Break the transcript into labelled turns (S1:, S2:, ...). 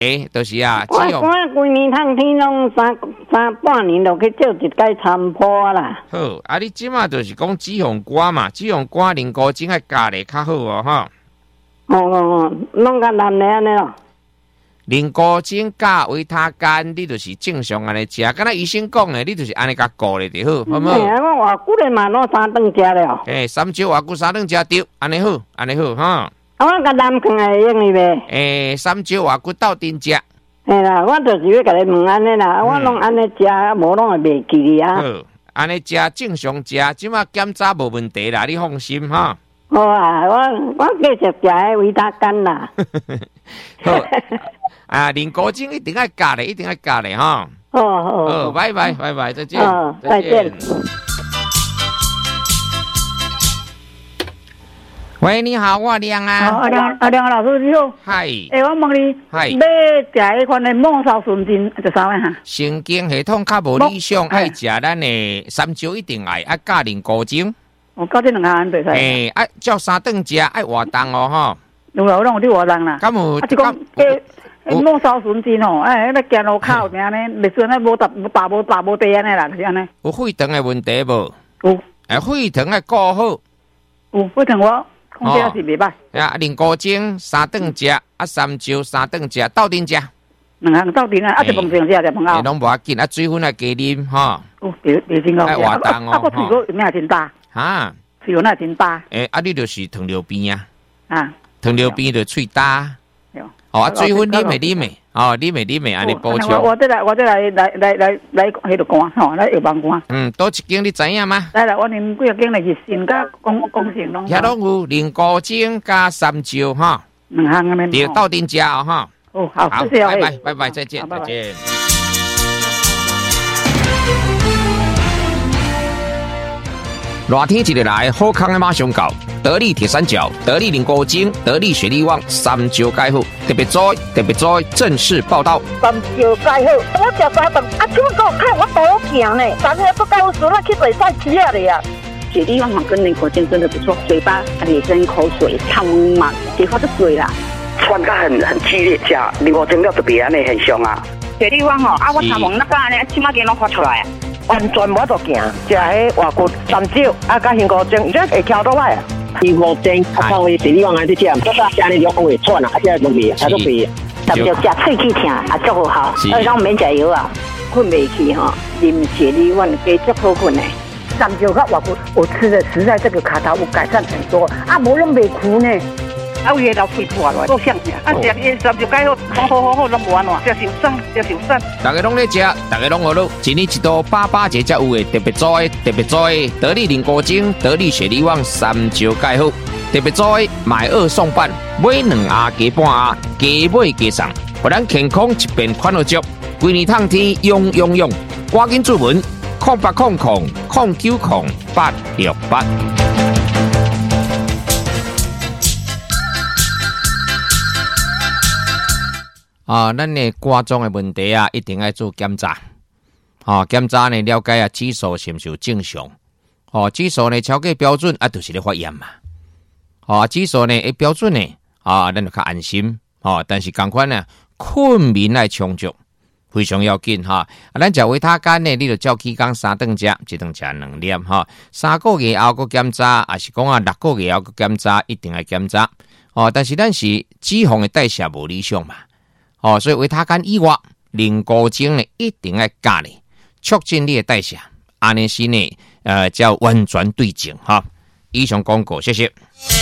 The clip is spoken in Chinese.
S1: 就是啊，
S2: 我规年通天拢三半年就去照一解参坡啦。
S1: 好，啊，你即马就是讲止痛瓜嘛，止痛瓜啉高精爱加咧较好哦，哈。
S2: 拢甲男的安尼咯。
S1: 啉高精加维他干，你就是正常安尼食。敢若医生讲诶，你就是安尼甲顾咧就好，好唔好？
S2: 我偌久咧嘛拢3顿食了。
S1: 3招偌久3顿食对，安尼好，安尼好哈。
S2: 我甲男朋友会用伊袂
S1: ？3招偌久斗阵食。
S2: 嘿啦，我就是要甲你问安尼啦，我拢安尼食，无拢会袂记哩啊。
S1: 好，安尼食正常食，即马检查无问题啦，你放心哈。
S2: 好啊，我继续食迄维他干啦。
S1: 好啊，啉高精一定要加咧，一定要加咧哈。
S2: 好，
S1: 拜拜，再见。
S2: 再见。
S1: 喂，你好，我亮啊。
S3: 阿亮老师你好。
S1: 嗨。
S3: 我问你，要食迄款的孟烧纯精，就啥物哈？
S1: 神经系统较无理想，爱食咱的3招一定爱，加啉高精。
S3: 加这2项对
S1: 使。照3顿食，爱活动哦吼。
S3: 有啦，我拢有伫活动啦。
S1: 敢有？
S3: 就讲孟烧纯精吼，那行路靠命呢，袂算无大无地安尼啦，就是安尼。
S1: 有血糖的问题无？
S3: 有。
S1: 血糖爱顾好。
S3: 有血糖我。控制是袂歹。
S1: 啊，啉高精3顿食，3招3顿食，斗阵食。
S3: 2项斗阵啊，一饭先食，一饭后。
S1: 拢无要紧，水分啊加啉吼。
S3: 对真高。
S1: 爱活动哦。
S3: 我水果有哪真大？
S1: 哈。
S3: 水果哪真大？
S1: 你就是糖尿病啊。
S3: 啊。
S1: 糖尿病就喙大。水分啉的，啉的，安尼补充。
S3: 我再来，迄度干吼，来药房干。
S1: 多一间你知影吗？
S3: 来，我啉几间来是新甲公性拢。
S1: 遐拢有啉高精加3招哈。
S3: 2项安尼。
S1: 对，斗阵食哦哈。
S3: 好，谢谢。
S1: 拜拜，再见，再见。热天一日来，好康的马上到。得力铁三角、得力磷高精、得力雪力旺3招解好，特别注意，正式报道。
S4: 3招解好，我食3顿，怎么给我看我多行呢？昨天不告诉我去水赛吃了呀。
S5: 雪力旺跟磷高精真的不错，嘴巴也跟口水烫嘛，结果就水啦。
S6: 喘得很激烈，吃磷高精了特别安尼很凶啊。
S5: 雪力旺我头毛那个安尼，起码给拢发出来啊。
S4: 完全无得行，食迄外骨3招，加磷高精，这会翘倒来啊。
S7: 磷高精靠伊雪力旺安尼点，这安尼就会喘啊，这容易，它都比。
S5: 3招食喙齿疼，也足好，咱免食药啊，
S2: 困袂去哈，啉雪力旺加足好困的。
S4: 3招甲外骨，我吃的实在这个卡头有改善很多，无拢袂苦呢。
S5: 有迄老肺破落，够香食。食伊3招解好，拢无安怎，食受伤。
S1: 大家拢咧食，大家拢好乐。一年一度88节才有的，特别注意，得力磷高精、得力雪力旺3招解好，特别注意买2送半，买2盒加半盒，加买加送，互咱健康一边款好足。规年通天用，赶紧注文0800090868。咱的肝脏的问题啊，一定要做检查。检查呢，了解指数是不是正常？指数呢超过标准就是咧发炎嘛。指数呢会标准呢，咱就较安心。但是同款呢，困眠要充足，非常要紧哈。咱食维他干呢，你就照起讲3顿食，一顿食2粒哈。3个月后个检查，还是讲6个月后个检查，一定要检查。但是咱是脂肪的代谢无理想嘛。所以维他干以外，磷高精呢一定要加呢，促进你的代谢，安尼是呢，叫完全对症哈。以上广告，谢谢。